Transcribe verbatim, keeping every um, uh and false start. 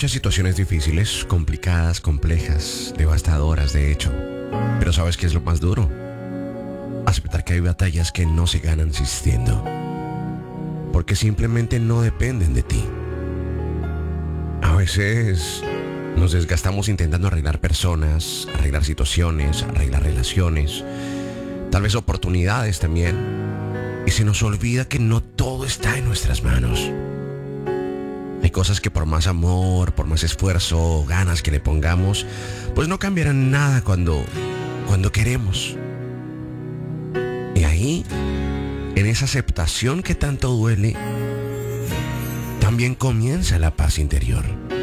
muchas situaciones difíciles, complicadas, complejas, devastadoras de hecho. Pero ¿sabes qué es lo más duro? Aceptar que hay batallas que no se ganan insistiendo, porque simplemente no dependen de ti. A veces nos desgastamos intentando arreglar personas, arreglar situaciones, arreglar relaciones, tal vez oportunidades también, y se nos olvida que no todo está en nuestras manos. Hay cosas que por más amor, por más esfuerzo o ganas que le pongamos, pues no cambiarán nada cuando, cuando queremos. Y ahí, en esa aceptación que tanto duele, también comienza la paz interior.